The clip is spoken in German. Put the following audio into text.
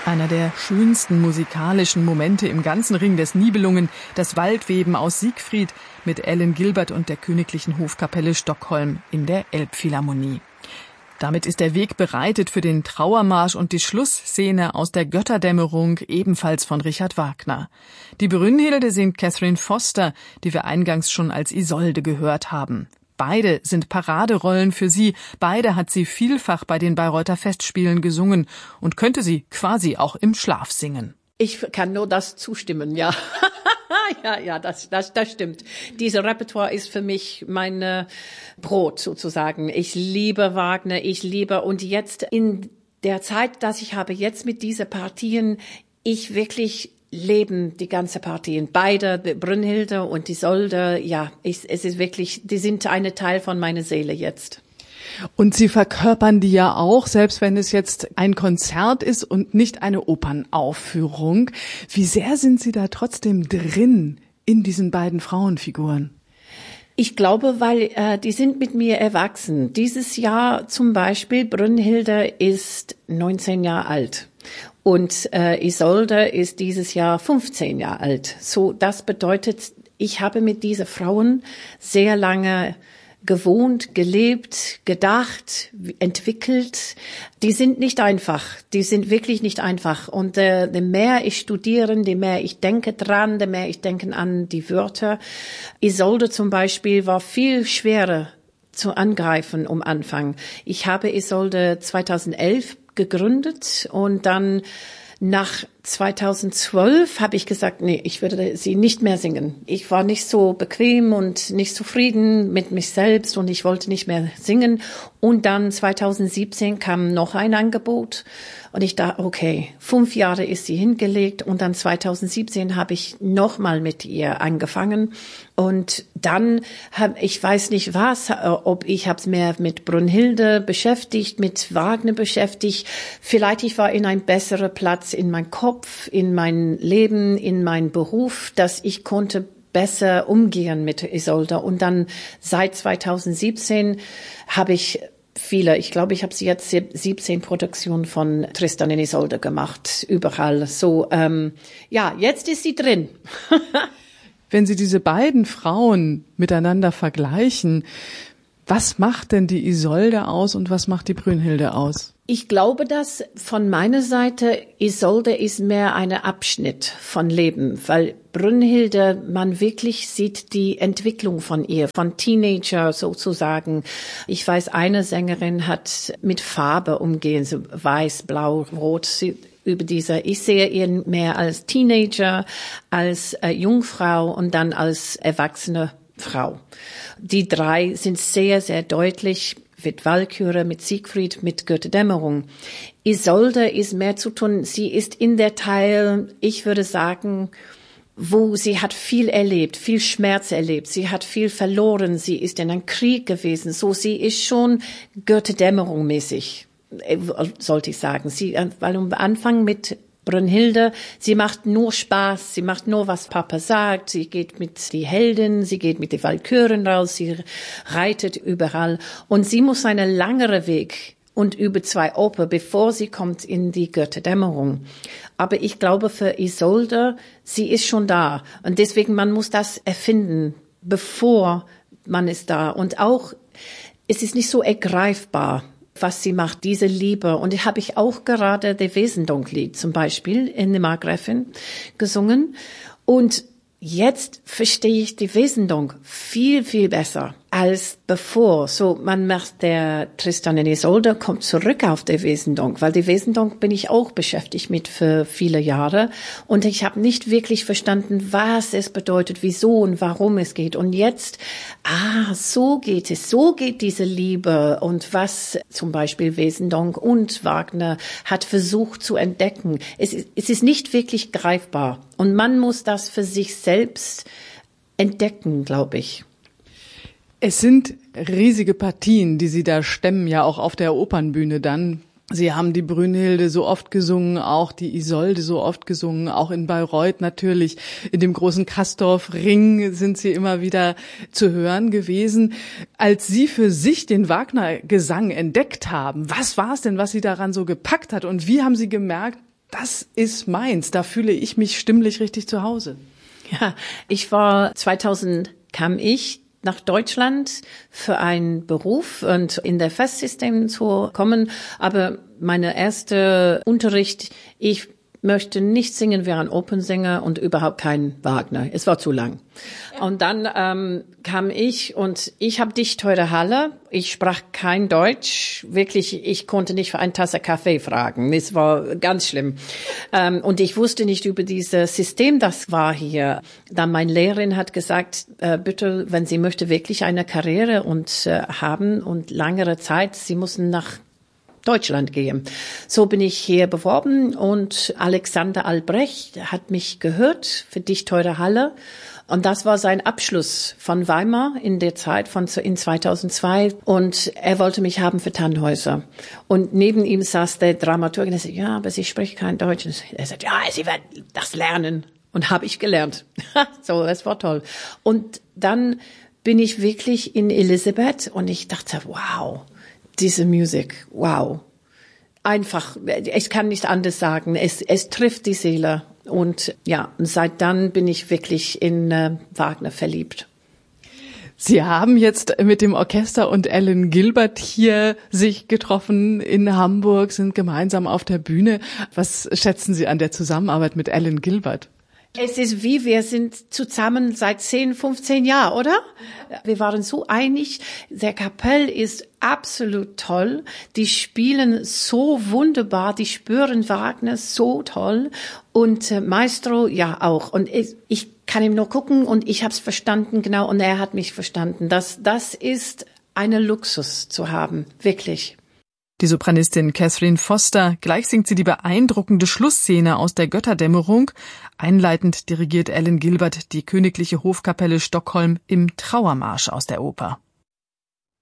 Einer der schönsten musikalischen Momente im ganzen Ring des Nibelungen, das Waldweben aus Siegfried mit Ellen Gilbert und der Königlichen Hofkapelle Stockholm in der Elbphilharmonie. Damit ist der Weg bereitet für den Trauermarsch und die Schlussszene aus der Götterdämmerung, ebenfalls von Richard Wagner. Die Brünnhilde singt Catherine Foster, die wir eingangs schon als Isolde gehört haben. Beide sind Paraderollen für sie, beide hat sie vielfach bei den Bayreuther Festspielen gesungen und könnte sie quasi auch im Schlaf singen. Ich kann nur das zustimmen, ja. Ja, das stimmt. Dieses Repertoire ist für mich mein Brot sozusagen. Ich liebe Wagner, und jetzt in der Zeit, dass ich habe jetzt mit diesen Partien, ich wirklich leben die ganze Partien. Beide, Brünnhilde und Isolde, ja, es ist wirklich, die sind ein Teil von meiner Seele jetzt. Und Sie verkörpern die ja auch, selbst wenn es jetzt ein Konzert ist und nicht eine Opernaufführung. Wie sehr sind Sie da trotzdem drin in diesen beiden Frauenfiguren? Ich glaube, weil die sind mit mir erwachsen. Dieses Jahr zum Beispiel, Brünnhilde ist 19 Jahre alt. Und Isolde ist dieses Jahr 15 Jahre alt. So, das bedeutet, ich habe mit diesen Frauen sehr lange gewohnt, gelebt, gedacht, entwickelt. Die sind nicht einfach. Die sind wirklich nicht einfach. Und je mehr ich studiere, je mehr ich denke dran, je mehr ich denke an die Wörter. Isolde zum Beispiel war viel schwerer zu angreifen am Anfang. Ich habe Isolde 2011 gegründet und dann nach 2012 habe ich gesagt, nee, ich würde sie nicht mehr singen. Ich war nicht so bequem und nicht zufrieden mit mich selbst und ich wollte nicht mehr singen. Und dann 2017 kam noch ein Angebot und ich dachte, okay, 5 Jahre ist sie hingelegt und dann 2017 habe ich nochmal mit ihr angefangen und dann ich weiß nicht was, ob ich habe es mehr mit Brünnhilde beschäftigt, mit Wagner beschäftigt. Vielleicht ich war in ein besserer Platz in meinem Kopf, in mein Leben, in meinen Beruf, dass ich konnte besser umgehen mit Isolde. Und dann seit 2017 habe ich ich glaube, ich habe jetzt 17 Produktionen von Tristan und Isolde gemacht, überall. So, ja, jetzt ist sie drin. Wenn Sie diese beiden Frauen miteinander vergleichen, was macht denn die Isolde aus und was macht die Brünnhilde aus? Ich glaube, dass von meiner Seite Isolde ist mehr ein Abschnitt von Leben, weil Brünnhilde, man wirklich sieht die Entwicklung von ihr, von Teenager sozusagen. Ich weiß, eine Sängerin hat mit Farbe umgehen, so weiß, blau, rot, ich sehe ihn mehr als Teenager, als Jungfrau und dann als erwachsene Frau. Die drei sind sehr, sehr deutlich mit Walküre, mit Siegfried, mit Götterdämmerung. Isolde ist mehr zu tun. Sie ist in der Teil, ich würde sagen, wo sie hat viel erlebt, viel Schmerz erlebt. Sie hat viel verloren. Sie ist in einem Krieg gewesen. So, sie ist schon Götterdämmerung mäßig, sollte ich sagen. Weil am Anfang mit Brünnhilde, sie macht nur Spaß, sie macht nur, was Papa sagt, sie geht mit die Helden, sie geht mit den Walküren raus, sie reitet überall und sie muss einen langeren Weg und über 2 Opern, bevor sie kommt in die Götterdämmerung. Aber ich glaube für Isolde, sie ist schon da und deswegen man muss das erfinden, bevor man ist da und auch, es ist nicht so ergreifbar, was sie macht, diese Liebe. Und die habe ich auch gerade der Wesendonck-Lied zum Beispiel in der Markgräfin gesungen. Und jetzt verstehe ich die Wesendonck viel, viel besser als bevor. So, man macht der Tristan und Isolde kommt zurück auf die Wesendonck, weil die Wesendonck bin ich auch beschäftigt mit für viele Jahre. Und ich habe nicht wirklich verstanden, was es bedeutet, wieso und warum es geht. Und jetzt, so geht es, so geht diese Liebe und was zum Beispiel Wesendonck und Wagner hat versucht zu entdecken. Es ist nicht wirklich greifbar. Und man muss das für sich selbst entdecken, glaube ich. Es sind riesige Partien, die Sie da stemmen, ja auch auf der Opernbühne dann. Sie haben die Brünnhilde so oft gesungen, auch die Isolde so oft gesungen, auch in Bayreuth natürlich. In dem großen Castorf-Ring sind Sie immer wieder zu hören gewesen. Als Sie für sich den Wagner-Gesang entdeckt haben, was war es denn, was Sie daran so gepackt hat? Und wie haben Sie gemerkt, das ist meins, da fühle ich mich stimmlich richtig zu Hause. Ja, 2000 kam ich nach Deutschland für einen Beruf und in der Festsystem zu kommen. Aber meine erste Unterricht, ich möchte nicht singen wie ein Opernsänger und überhaupt kein Wagner. Es war zu lang. Und dann kam ich und ich habe Dichtheure Halle. Ich sprach kein Deutsch. Wirklich, ich konnte nicht für eine Tasse Kaffee fragen. Es war ganz schlimm. Und ich wusste nicht über dieses System, das war hier. Dann meine Lehrerin hat gesagt, bitte, wenn Sie möchte wirklich eine Karriere haben und langere Zeit, Sie müssen nach Deutschland gehen. So bin ich hier beworben und Alexander Albrecht hat mich gehört für Dichtheure Halle. Und das war sein Abschluss von Weimar in der Zeit in 2002. Und er wollte mich haben für Tannhäuser. Und neben ihm saß der Dramaturg und er sagte, ja, aber Sie sprechen kein Deutsch. Und er sagte, ja, Sie werden das lernen. Und habe ich gelernt. So, das war toll. Und dann bin ich wirklich in Elisabeth und ich dachte, wow, diese Musik, wow. Einfach, ich kann nicht anders sagen. Es trifft die Seele. Und ja, seit dann bin ich wirklich in Wagner verliebt. Sie haben jetzt mit dem Orchester und Alan Gilbert hier sich getroffen in Hamburg, sind gemeinsam auf der Bühne. Was schätzen Sie an der Zusammenarbeit mit Alan Gilbert? Es ist wie, wir sind zusammen seit 10, 15 Jahren, oder? Wir waren so einig. Der Kapell ist absolut toll. Die spielen so wunderbar. Die spüren Wagner so toll. Und Maestro, ja, auch. Und ich kann ihm nur gucken und ich habe es verstanden, genau. Und er hat mich verstanden. Das ist eine Luxus zu haben. Wirklich. Die Sopranistin Catherine Foster, gleich singt sie die beeindruckende Schlussszene aus der Götterdämmerung. Einleitend dirigiert Alan Gilbert die Königliche Hofkapelle Stockholm im Trauermarsch aus der Oper.